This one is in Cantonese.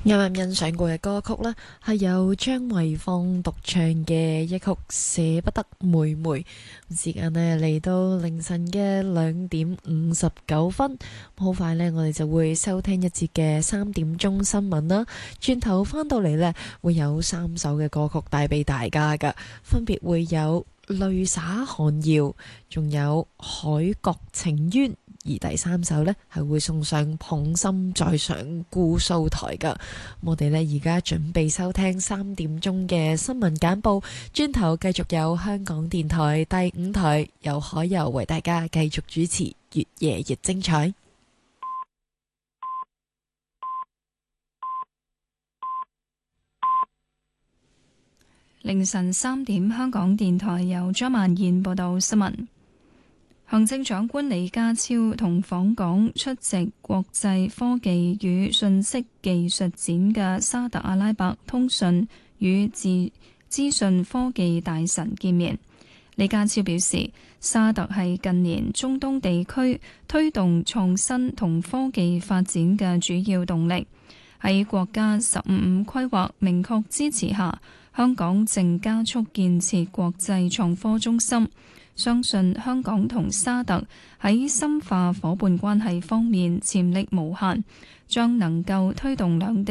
啱啱欣賞過嘅歌曲呢，係由張惠芳獨唱嘅一曲《捨不得妹妹》。時間呢嚟到凌晨嘅2:59，好快呢，我哋就會收聽一節嘅3點鐘新聞啦。轉頭翻到嚟呢，會有3首嘅歌曲帶俾大家噶，分別會有淚灑寒窯，仲有海角情緣。而第3首呢，係會送上捧心再上姑蘇台噶。我哋呢，而家準備收聽3點鐘嘅新聞簡報，轉頭繼續有香港電台第5台由海游為大家繼續主持，越夜越精彩。 凌晨3點，香港電台由張曼燕報道新聞。行政長官李家超同訪港出席國際科技與信息技術展嘅沙特阿拉伯通訊與資訊科技大臣見面。李家超表示，沙特係近年中東地區推動創新同科技發展嘅主要動力。喺國家15規劃明確支持下，香港正加速建設國際創科中心。相信香港同沙特喺深化伙伴關係方面潛力無限，將能夠推動兩地